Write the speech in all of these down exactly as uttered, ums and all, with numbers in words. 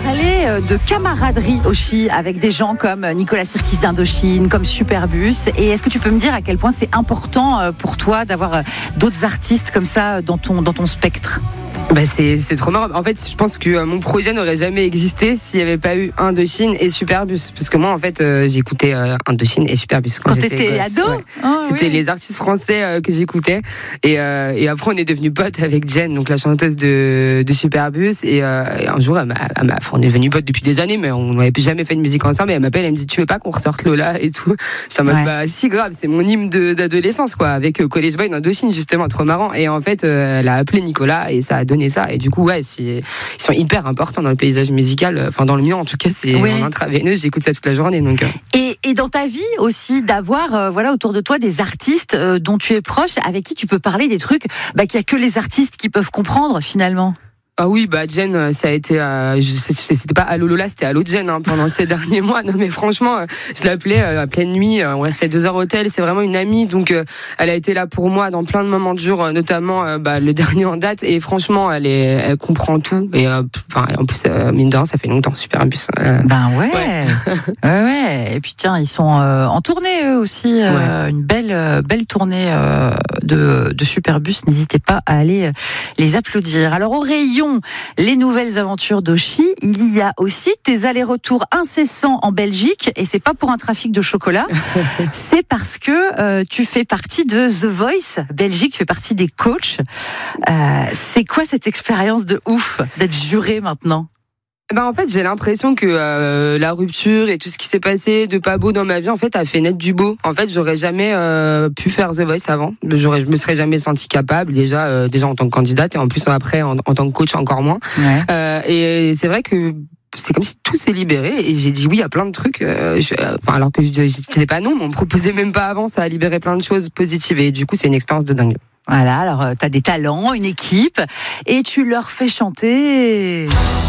parler de camaraderie Oshi avec des gens comme Nicolas Sirkis d'Indochine, comme Superbus. Et est-ce que tu peux me dire à quel point c'est important pour toi d'avoir d'autres artistes comme ça dans ton, dans ton spectre ? Bah c'est, c'est trop marrant. En fait, je pense que euh, mon projet n'aurait jamais existé s'il n'y avait pas eu Indochine et Superbus. Parce que moi, en fait, euh, j'écoutais euh, Indochine et Superbus quand, quand j'étais t'étais gosse, ado. ouais. Oh, C'était oui. les artistes français euh, que j'écoutais. Et, euh, et après, on est devenus potes avec Jen, donc la chanteuse de, de Superbus. Et, euh, et un jour, elle m'a, elle m'a, on est devenus potes depuis des années, mais on n'avait jamais fait de musique ensemble. Et elle m'appelle, elle me dit, tu veux pas qu'on ressorte Lola et tout. J'étais en mode, Ouais. bah si, grave, c'est mon hymne de, d'adolescence, quoi, avec euh, College Boy d'Indochine, justement, trop marrant. Et en fait, euh, elle a appelé Nicolas et ça a donné ça. Et du coup, ouais, c'est, ils sont hyper importants dans le paysage musical, enfin dans le mien en tout cas, c'est Oui. en intraveineuse, j'écoute ça toute la journée. Donc euh. Et, et dans ta vie aussi, d'avoir euh, voilà, autour de toi des artistes euh, dont tu es proche, avec qui tu peux parler des trucs bah, qu'il n'y a que les artistes qui peuvent comprendre finalement. Ah oui, bah Jen, ça a été, euh, je, c'était pas Allo Lola, c'était Allo Jen hein, pendant ces derniers mois. Non mais franchement, euh, je l'appelais euh, à pleine nuit, euh, on restait deux heures au tel. C'est vraiment une amie, donc euh, elle a été là pour moi dans plein de moments durs, euh, notamment euh, bah, le dernier en date. Et franchement, elle est, elle comprend tout. Et euh, enfin, en plus, euh, mine de rien, ça fait longtemps, Superbus. Euh, Ben ouais, ouais. ouais, ouais. Et puis tiens, ils sont euh, en tournée eux aussi, euh, ouais. une belle, euh, belle tournée euh, de, de Superbus. N'hésitez pas à aller les applaudir. Alors au rayon les nouvelles aventures d'Oshi, il y a aussi tes allers-retours incessants en Belgique, et c'est pas pour un trafic de chocolat, c'est parce que euh, tu fais partie de The Voice Belgique, tu fais partie des coachs. Euh, c'est quoi cette expérience de ouf d'être juré maintenant ? Ben en fait, j'ai l'impression que euh, la rupture et tout ce qui s'est passé de pas beau dans ma vie, en fait, a fait naître du beau. En fait, j'aurais jamais euh, pu faire The Voice avant. J'aurais, je me serais jamais sentie capable déjà, euh, déjà en tant que candidate et en plus après en, en tant que coach encore moins. Ouais. Euh, et c'est vrai que c'est comme si tout s'est libéré et j'ai dit oui à plein de trucs. Euh, je, euh, enfin, alors que je, je disais pas non, mais on me proposait même pas avant. Ça a libéré plein de choses positives et du coup, c'est une expérience de dingue. Voilà, alors euh, t'as des talents, une équipe, et tu leur fais chanter.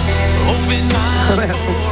Ouais.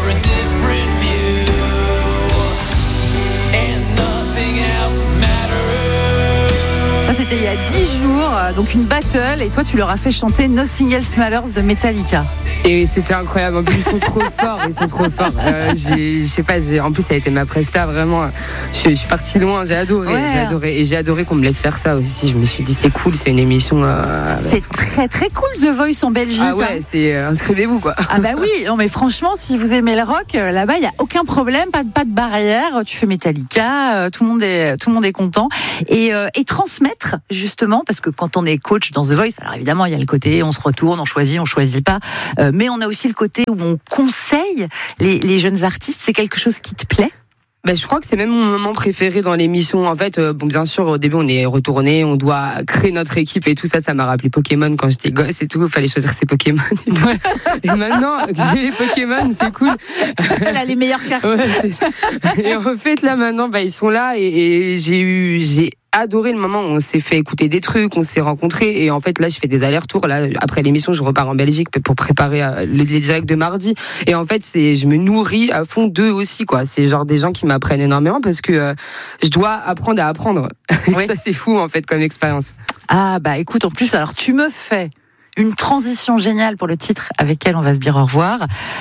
Ça, c'était il y a dix jours, donc une battle, et toi, tu leur as fait chanter Nothing Else Matters de Metallica. Et c'était incroyable. En plus, ils sont trop forts. Ils sont trop forts. Euh, j'ai, je sais pas. J'ai, en plus, ça a été ma presta. Vraiment, je, je suis partie loin. J'ai adoré. Ouais. J'ai adoré. Et j'ai adoré qu'on me laisse faire ça aussi. Je me suis dit, c'est cool. C'est une émission. Euh, c'est très très cool The Voice en Belgique. Ah ouais. Hein. C'est euh, inscrivez-vous quoi. Ah bah oui. Non mais franchement, si vous aimez le rock, là-bas, il y a aucun problème. Pas de pas de barrière. Tu fais Metallica. Euh, tout le monde est tout le monde est content. Et euh, et transmettre justement, parce que quand on est coach dans The Voice, alors évidemment, il y a le côté on se retourne, on choisit, on choisit pas. Euh, mais on a aussi le côté où on conseille les, les jeunes artistes. C'est quelque chose qui te plaît ? Ben, je crois que c'est même mon moment préféré dans l'émission. En fait, euh, bon, bien sûr, au début, on est retourné, on doit créer notre équipe et tout ça. Ça m'a rappelé Pokémon quand j'étais gosse et tout. Il fallait choisir ses Pokémon et tout. Et maintenant que j'ai les Pokémon, c'est cool. Elle a les meilleures cartes. Ouais, c'est ça. Et en fait, là, maintenant, bah, ils sont là et, et j'ai eu, j'ai adoré le moment où on s'est fait écouter des trucs, on s'est rencontrés et en fait là je fais des allers-retours. Là après l'émission je repars en Belgique pour préparer les, les directs de mardi et en fait c'est je me nourris à fond d'eux aussi quoi. C'est genre des gens qui m'apprennent énormément parce que euh, je dois apprendre à apprendre. Oui. Ça c'est fou en fait comme expérience. Ah bah écoute en plus alors tu me fais une transition géniale pour le titre avec lequel on va se dire au revoir.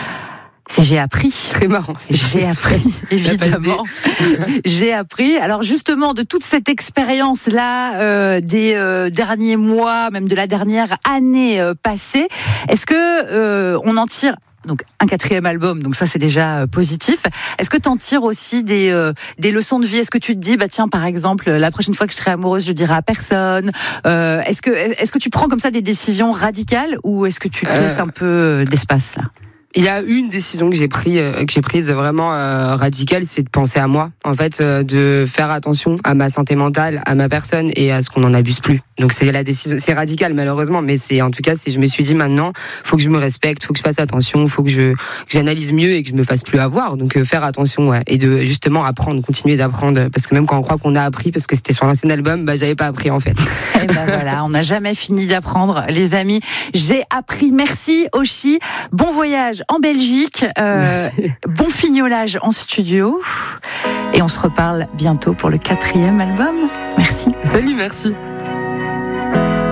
C'est j'ai appris. Très marrant. C'est j'ai appris, évidemment. J'ai appris. Alors justement, de toute cette expérience-là, euh, des euh, derniers mois, même de la dernière année euh, passée, est-ce que euh, on en tire donc un quatrième album, donc ça c'est déjà euh, positif. Est-ce que tu en tires aussi des euh, des leçons de vie ? Est-ce que tu te dis bah tiens par exemple la prochaine fois que je serai amoureuse je dirai à personne. Euh, est-ce que est-ce que tu prends comme ça des décisions radicales ou est-ce que tu te euh... laisses un peu d'espace là ? Il y a une décision que j'ai prise, que j'ai prise vraiment euh, radicale, c'est de penser à moi. En fait, euh, de faire attention à ma santé mentale, à ma personne et à ce qu'on n'en abuse plus. Donc c'est la décision, c'est radical malheureusement, mais c'est en tout cas, c'est je me suis dit maintenant, faut que je me respecte, faut que je fasse attention, faut que je que j'analyse mieux et que je me fasse plus avoir. Donc euh, faire attention, ouais, et de justement apprendre, continuer d'apprendre, parce que même quand on croit qu'on a appris, parce que c'était sur l'ancien album, bah j'avais pas appris en fait. Et ben voilà, on n'a jamais fini d'apprendre, les amis. J'ai appris. Merci Oshi. Bon voyage en Belgique, euh, bon fignolage en studio et on se reparle bientôt pour le quatrième album. Merci. Salut, merci.